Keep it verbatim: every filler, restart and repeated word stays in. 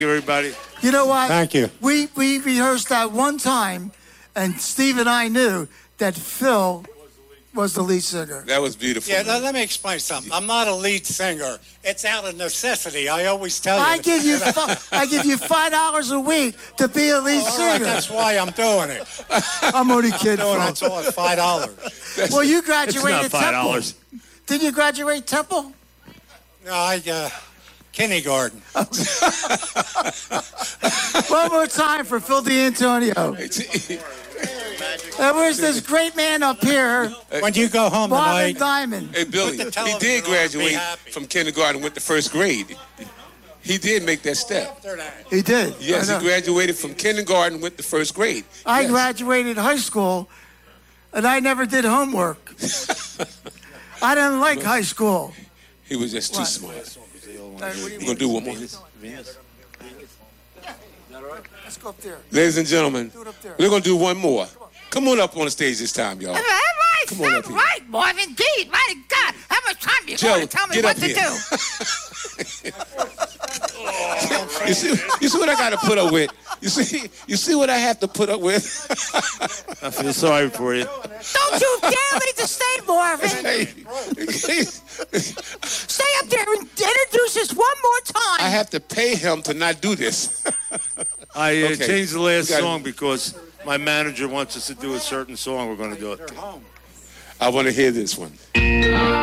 you, everybody. You know what? Thank you. We we rehearsed that one time, and Steve and I knew that Phil was the lead singer. That was beautiful. Yeah, let, let me explain something. I'm not a lead singer. It's out of necessity. I always tell you. I give you fi- I give you five dollars a week to be a lead All right, singer. that's why I'm doing it. I'm only kidding. Doing Phil. that's all at five dollars. Well, you It's graduated not five dollars. Temple. Did you graduate Temple? No, I uh, kindergarten. One more time for Phil D'Antonio. And where's this great man up here, When you go home Marvin tonight, Diamond? Hey, Billy, Put the he television did on, graduate be happy. from kindergarten with the first grade. He did make that step. after that, He did. Yes, I he know. graduated from kindergarten with the first grade. I Yes. graduated high school, and I never did homework. I didn't like high school. He was just too What? smart. We're We're going to do one more. Let's go up there. Ladies and gentlemen, Do it up there. we're going to do one more. Come on up on the stage this time, y'all. Am I Come on up so here. right, Marvin? Gee, my God, how much time you Joe, going to tell me get what up to here. do? You see, you see what I got to put up with? You see, you see what I have to put up with? I feel sorry for you. Don't you dare leave the stage, Marvin. Hey, Stay up there and introduce us one more time. I have to pay him to not do this. I uh, Okay. changed the last We got it. song because my manager wants us to do a certain song. We're going to do it. I want to hear this one.